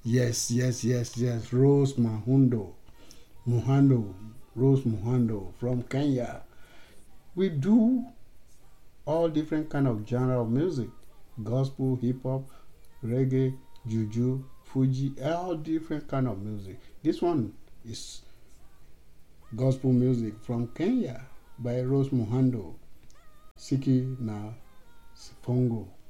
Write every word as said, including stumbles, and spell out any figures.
Yes, yes, yes, yes. Rose Muhando, Muhando, Rose Muhando from Kenya. We do all different kind of genre of music: gospel, hip hop, reggae, juju, fuji, all different kind of music. This one is gospel music from Kenya by Rose Muhando, Siki na Sifongo.